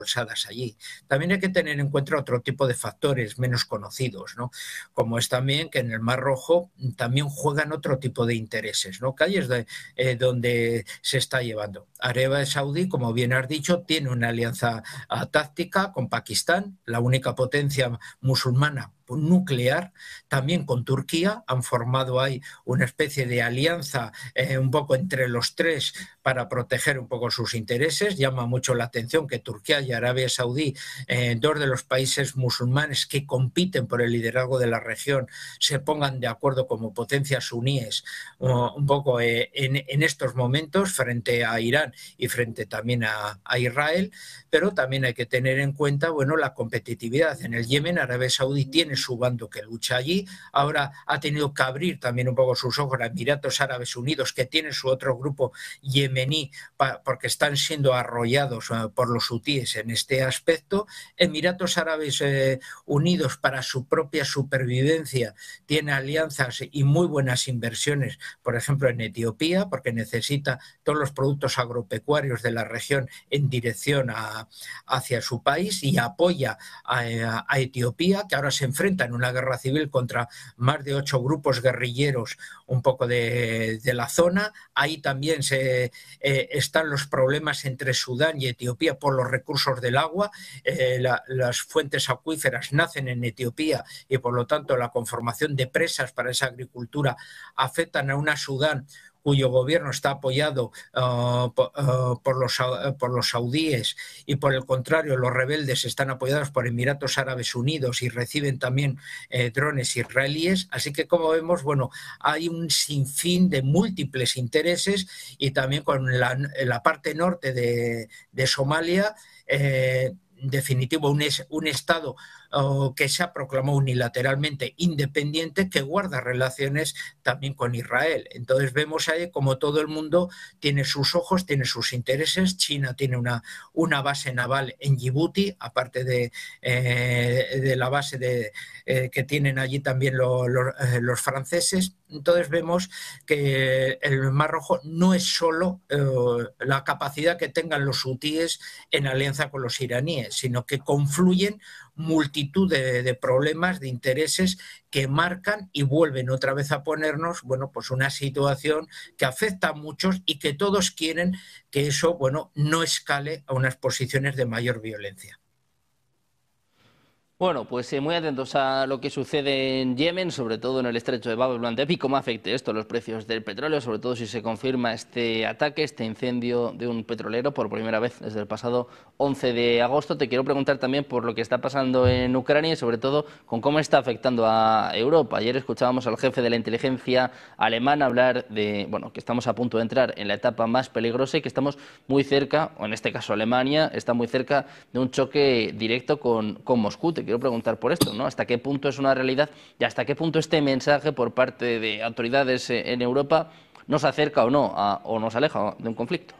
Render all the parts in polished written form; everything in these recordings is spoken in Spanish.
allí. También hay que tener en cuenta otro tipo de factores menos conocidos, ¿no? Como es también que en el Mar Rojo también juegan otro tipo de intereses, ¿no? Que ahí es donde se está llevando. Arabia Saudí, como bien has dicho, tiene una alianza táctica con Pakistán, la única potencia musulmana nuclear, también con Turquía. Han formado ahí una especie de alianza un poco entre los tres para proteger un poco sus intereses. Llama mucho la atención que Turquía y Arabia Saudí, dos de los países musulmanes que compiten por el liderazgo de la región, se pongan de acuerdo como potencias suníes un poco en estos momentos frente a Irán y frente también a Israel. Pero también hay que tener en cuenta, bueno, la competitividad. En el Yemen, Arabia Saudí tiene su bando que lucha allí. Ahora ha tenido que abrir también un poco sus ojos a Emiratos Árabes Unidos, que tiene su otro grupo yemení, porque están siendo arrollados por los hutíes en este aspecto. Emiratos Árabes Unidos, para su propia supervivencia, tiene alianzas y muy buenas inversiones, por ejemplo, en Etiopía, porque necesita todos los productos agropecuarios de la región en dirección hacia su país, y apoya a Etiopía, que ahora se enfrenta en una guerra civil contra más de 8 grupos guerrilleros un poco de la zona. Ahí también están los problemas entre Sudán y Etiopía por los recursos del agua. Las fuentes acuíferas nacen en Etiopía y por lo tanto la conformación de presas para esa agricultura afectan a una Sudán cuyo gobierno está apoyado por los saudíes, y por el contrario los rebeldes están apoyados por Emiratos Árabes Unidos y reciben también drones israelíes. Así que, como vemos, bueno, hay un sinfín de múltiples intereses, y también con la parte norte de Somalia, en definitivo un Estado que se ha proclamado unilateralmente independiente, que guarda relaciones también con Israel. Entonces vemos ahí como todo el mundo tiene sus ojos, tiene sus intereses. China tiene una base naval en Djibouti, aparte de la base que tienen allí también los franceses. Entonces vemos que el Mar Rojo no es solo la capacidad que tengan los hutíes en alianza con los iraníes, sino que confluyen multitud de problemas, de intereses que marcan y vuelven otra vez a ponernos, bueno, pues una situación que afecta a muchos y que todos quieren que eso, bueno, no escale a unas posiciones de mayor violencia. Bueno, pues muy atentos a lo que sucede en Yemen, sobre todo en el estrecho de Bab el Mandeb, y cómo afecte esto a los precios del petróleo, sobre todo si se confirma este ataque, este incendio de un petrolero por primera vez desde el pasado 11 de agosto. Te quiero preguntar también por lo que está pasando en Ucrania y sobre todo con cómo está afectando a Europa. Ayer escuchábamos al jefe de la inteligencia alemana hablar de, bueno, que estamos a punto de entrar en la etapa más peligrosa y que estamos muy cerca, o en este caso Alemania, está muy cerca de un choque directo con Moscú. Quiero preguntar por esto, ¿no? ¿Hasta qué punto es una realidad y hasta qué punto este mensaje por parte de autoridades en Europa nos acerca o no o nos aleja de un conflicto?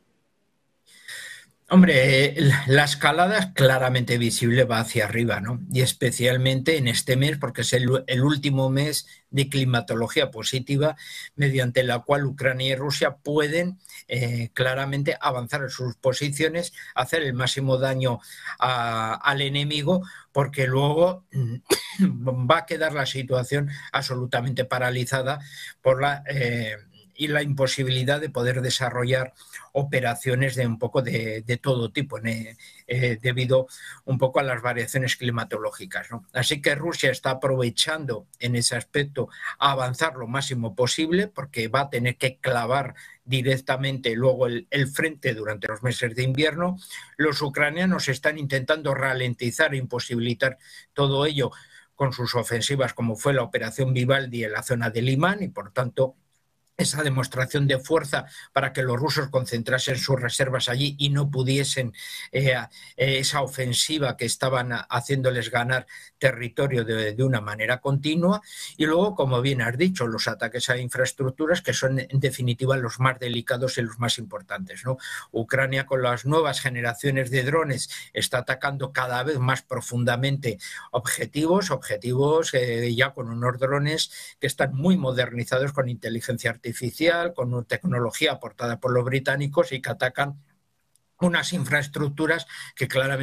Hombre, la escalada es claramente visible, va hacia arriba, ¿no? Y especialmente en este mes, porque es el último mes de climatología positiva, mediante la cual Ucrania y Rusia pueden claramente avanzar en sus posiciones, hacer el máximo daño al enemigo, porque luego va a quedar la situación absolutamente paralizada por y la imposibilidad de poder desarrollar operaciones de un poco de todo tipo, debido un poco a las variaciones climatológicas, ¿no? Así que Rusia está aprovechando en ese aspecto a avanzar lo máximo posible, porque va a tener que clavar directamente luego el frente durante los meses de invierno. Los ucranianos están intentando ralentizar e imposibilitar todo ello con sus ofensivas, como fue la operación Vivaldi en la zona de Limán, y por tanto esa demostración de fuerza para que los rusos concentrasen sus reservas allí y no pudiesen esa ofensiva que estaban haciéndoles ganar territorio de una manera continua. Y luego, como bien has dicho, los ataques a infraestructuras, que son en definitiva los más delicados y los más importantes, ¿no? Ucrania, con las nuevas generaciones de drones, está atacando cada vez más profundamente objetivos ya con unos drones que están muy modernizados con inteligencia artificial, con tecnología aportada por los británicos, y que atacan unas infraestructuras que claramente